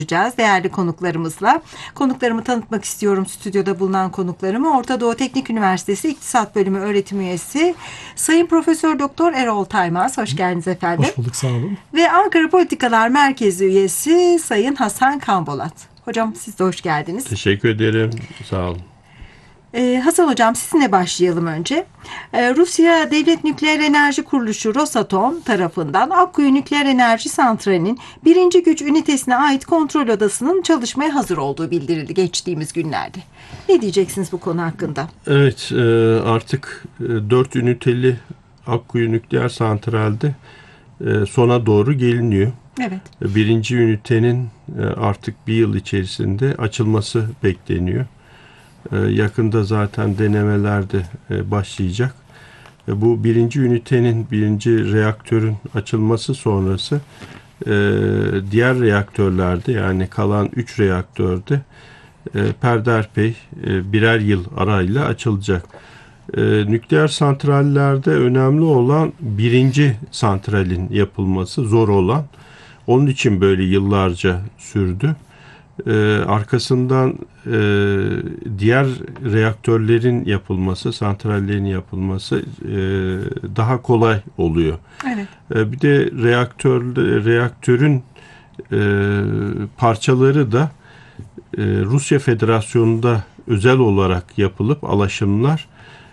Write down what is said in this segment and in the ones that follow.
değerli konuklarımızla. Konuklarımı tanıtmak istiyorum, stüdyoda bulunan konuklarımı. Orta Doğu Teknik Üniversitesi İktisat Bölümü öğretim üyesi Sayın Profesör Doktor Erol Taymaz. Hoş geldiniz efendim. Hoş bulduk, sağ olun. Ve Ankara Politikalar Merkezi üyesi Sayın Hasan Kanbolat. Hocam siz de hoş geldiniz. Teşekkür ederim. Sağ olun. Hasan Hocam, sizinle başlayalım önce. Rusya Devlet Nükleer Enerji Kuruluşu Rosatom tarafından Akkuyu Nükleer Enerji Santrali'nin 1. güç ünitesine ait kontrol odasının çalışmaya hazır olduğu bildirildi geçtiğimiz günlerde. Ne diyeceksiniz bu konu hakkında? Evet, artık 4 üniteli Akkuyu Nükleer Santral'de sona doğru geliniyor. Evet. 1. ünitenin artık bir yıl içerisinde açılması bekleniyor. Yakında zaten denemeler de başlayacak. Bu 1. ünitenin, 1. reaktörün açılması sonrası diğer reaktörlerde, yani kalan 3 reaktörde peyderpey birer yıl arayla açılacak. Nükleer santrallerde önemli olan 1. santralin yapılması, zor olan. Onun için böyle yıllarca sürdü. Arkasından diğer reaktörlerin yapılması, santrallerin yapılması daha kolay oluyor. Evet. Bir de reaktörün parçaları da Rusya Federasyonu'nda özel olarak yapılıp alaşımlar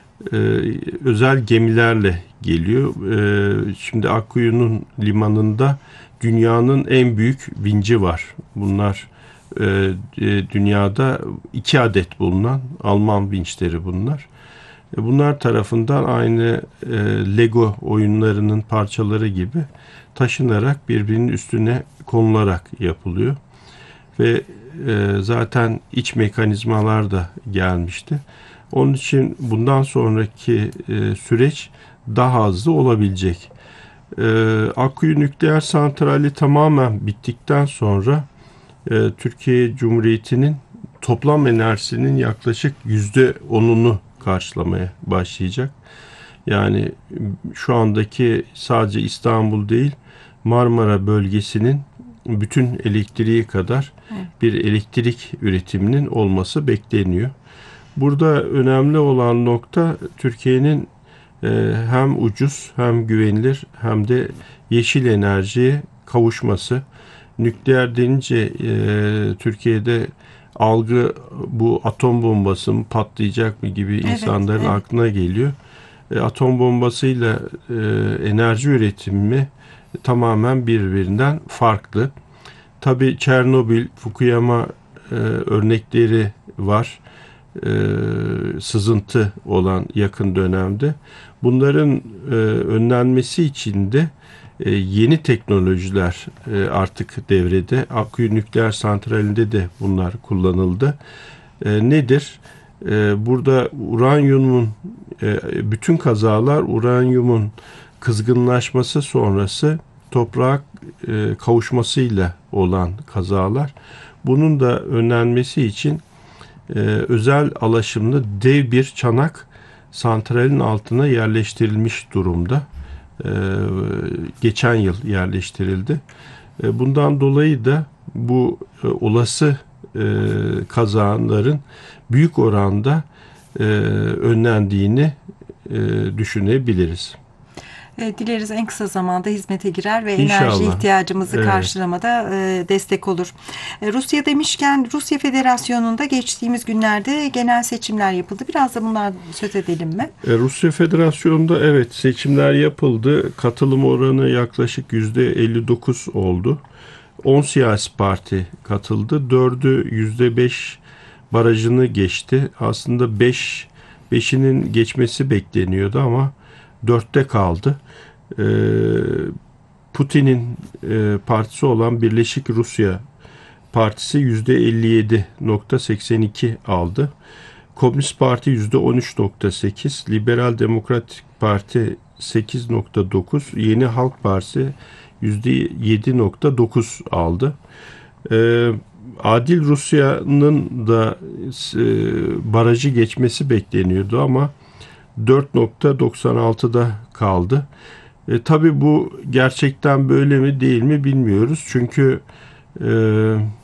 özel gemilerle geliyor. Şimdi Akkuyu'nun limanında dünyanın en büyük vinci var. Bunlar dünyada 2 adet bulunan Alman vinçleri bunlar. Bunlar tarafından aynı Lego oyunlarının parçaları gibi taşınarak birbirinin üstüne konularak yapılıyor. Ve zaten iç mekanizmalar da gelmişti. Onun için bundan sonraki süreç daha hızlı olabilecek. Akkuyu Nükleer Santrali tamamen bittikten sonra Türkiye Cumhuriyeti'nin toplam enerjisinin yaklaşık %10'unu karşılamaya başlayacak. Yani şu andaki sadece İstanbul değil, Marmara bölgesinin bütün elektriği kadar bir elektrik üretiminin olması bekleniyor. Burada önemli olan nokta Türkiye'nin hem ucuz hem güvenilir hem de yeşil enerjiye kavuşması. Nükleer denince Türkiye'de algı bu atom bombası mı patlayacak mı gibi insanların aklına geliyor. Atom bombasıyla enerji üretimi tamamen birbirinden farklı. Tabii Çernobil, Fukuyama örnekleri var. Sızıntı olan yakın dönemde. Bunların önlenmesi için de yeni teknolojiler artık devrede. Akkuyu Nükleer Santrali'nde de bunlar kullanıldı. Nedir? Burada uranyumun, bütün kazalar uranyumun kızgınlaşması sonrası toprağa kavuşmasıyla olan kazalar. Bunun da önlenmesi için özel alaşımlı dev bir çanak santralin altına yerleştirilmiş durumda. Geçen yıl yerleştirildi. Bundan dolayı da bu olası kazaların büyük oranda önlendiğini düşünebiliriz. Dileriz en kısa zamanda hizmete girer ve İnşallah. Enerji ihtiyacımızı karşılamada destek olur. Rusya demişken, Rusya Federasyonu'nda geçtiğimiz günlerde genel seçimler yapıldı. Biraz da bundan söz edelim mi? Rusya Federasyonu'nda evet seçimler yapıldı. Katılım oranı yaklaşık %59 oldu. 10 siyasi parti katıldı. 4'ü %5 barajını geçti. Aslında 5'inin geçmesi bekleniyordu ama 4'te kaldı. Putin'in partisi olan Birleşik Rusya Partisi %57.82 aldı. Komünist Parti %13.8, Liberal Demokratik Parti 8.9, Yeni Halk Partisi %7.9 aldı. Adil Rusya'nın da barajı geçmesi bekleniyordu ama 4.96'da kaldı. Tabii bu gerçekten böyle mi değil mi bilmiyoruz. Çünkü